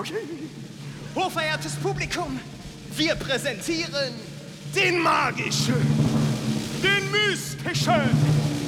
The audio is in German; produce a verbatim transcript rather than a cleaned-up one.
je. Hochverehrtes Publikum, wir präsentieren den magischen, den mystischen,